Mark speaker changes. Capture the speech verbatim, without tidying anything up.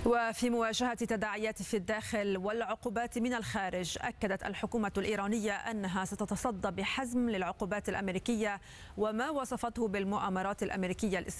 Speaker 1: وفي مواجهة تداعيات في الداخل والعقوبات من الخارج، أكدت الحكومة الإيرانية أنها ستتصدى بحزم للعقوبات الأمريكية وما وصفته بالمؤامرات الأمريكية الإسرائيلية